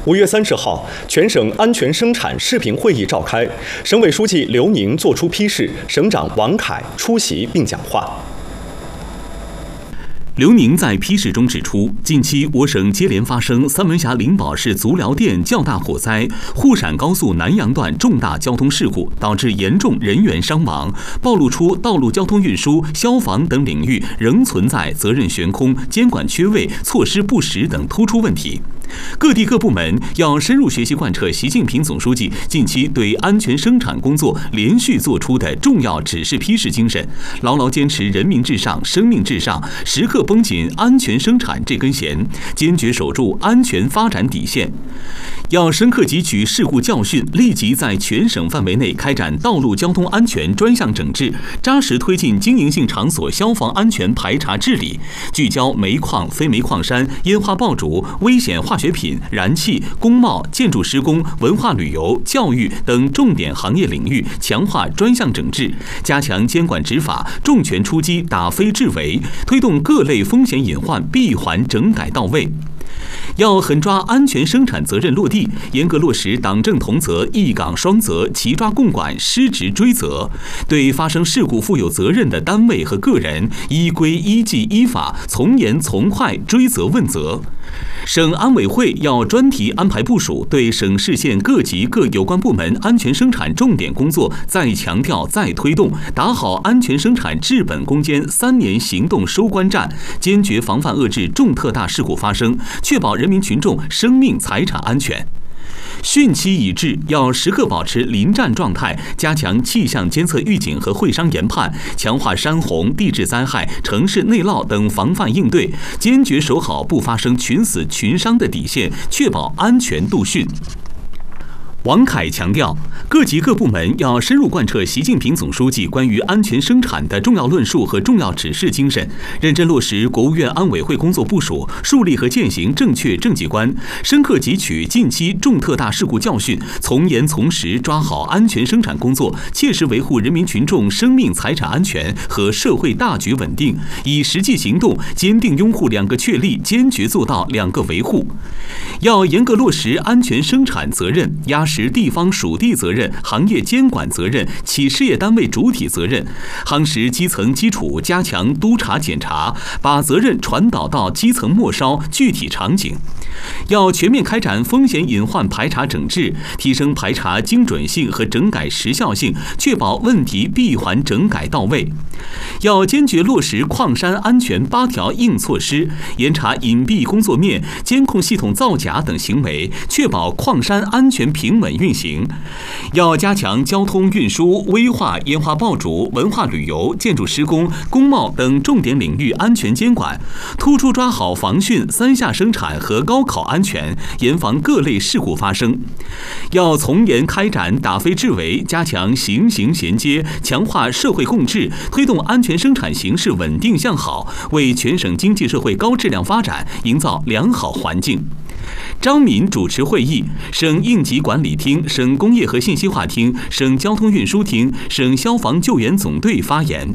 5月30号，全省安全生产视频会议召开，省委书记刘宁作出批示，省长王凯出席并讲话。 刘宁在批示中指出，近期我省接连发生三门峡灵宝市足疗店较大火灾、沪陕高速南阳段重大交通事故，导致严重人员伤亡，暴露出道路交通运输、消防等领域仍存在责任悬空、监管缺位、措施不实等突出问题。各地各部门要深入学习贯彻习近平总书记近期对安全生产工作连续作出的重要指示批示精神，牢牢坚持人民至上、生命至上，时刻绷紧安全生产这根弦，坚决守住安全发展底线。要深刻汲取事故教训，立即在全省范围内开展道路交通安全专项整治，扎实推进经营性场所消防安全排查治理，聚焦煤矿、非煤矿山、烟花爆竹、危险化学品、燃气、工贸、建筑施工、文化旅游、教育等重点行业领域强化专项整治，加强监管执法，重拳出击打非治伪，推动各类风险隐患闭环整改到位。要狠抓安全生产责任落地，严格落实党政同责、一岗双责、齐抓共管、失职追责，对发生事故负有责任的单位和个人依规依纪依法从严从快追责问责。省安委会要专题安排部署，对省市县各级各有关部门安全生产重点工作再强调再推动，打好安全生产治本攻坚3年行动收官战，坚决防范遏制重特大事故发生，确保人民群众生命财产安全。汛期已至，要时刻保持临战状态，加强气象监测预警和会商研判，强化山洪、地质灾害、城市内涝等防范应对，坚决守好不发生群死群伤的底线，确保安全度汛。王凯强调，各级各部门要深入贯彻习近平总书记关于安全生产的重要论述和重要指示精神，认真落实国务院安委会工作部署，树立和践行正确政绩观，深刻汲取近期重特大事故教训，从严从实抓好安全生产工作，切实维护人民群众生命财产安全和社会大局稳定，以实际行动坚定拥护2个确立，坚决做到2个维护。要严格落实安全生产责任，压实地方属地责任、行业监管责任、企事业单位主体责任，夯实基层基础，加强督查检查，把责任传导到基层末梢具体场景。要全面开展风险隐患排查整治，提升排查精准性和整改时效性，确保问题闭环整改到位。要坚决落实矿山安全8条硬措施，严查隐蔽工作面、监控系统造假等行为，确保矿山安全平稳运行。要加强交通运输、危化、烟花爆竹、文化旅游、建筑施工、工贸等重点领域安全监管，突出抓好防汛、3下生产和高考安全，严防各类事故发生。要从严开展打非治伪，加强形形衔接，强化社会共治，推动安全生产形势稳定向好，为全省经济社会高质量发展营造良好环境。张敏主持会议，省应急管理厅、省工业和信息化厅、省交通运输厅、省消防救援总队发言。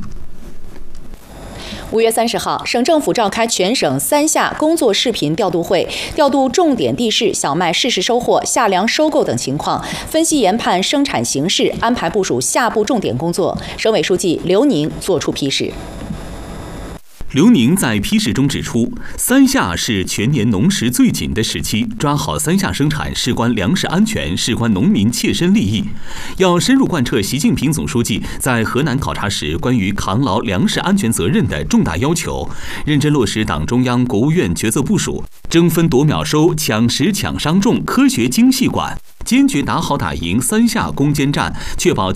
5月30号，省政府召开全省3下工作视频调度会，调度重点地市小麦适时收获、夏粮收购等情况，分析研判生产形势，安排部署下步重点工作。省委书记刘宁作出批示。 刘宁在批示中指出，3下是全年农时最紧的时期，抓好3下生产，事关粮食安全，事关农民切身利益。要深入贯彻习近平总书记在河南考察时关于扛牢粮食安全责任的重大要求，认真落实党中央、国务院决策部署，争分夺秒收、抢时抢商重，科学精细管，坚决打好打赢3下攻坚战，确保